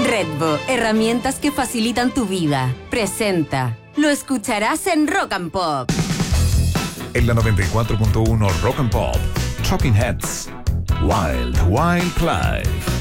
Redbo, herramientas que facilitan tu vida. Presenta. Lo escucharás en Rock and Pop. En la 94.1 Rock and Pop, Talking Heads, Wild Wild Life.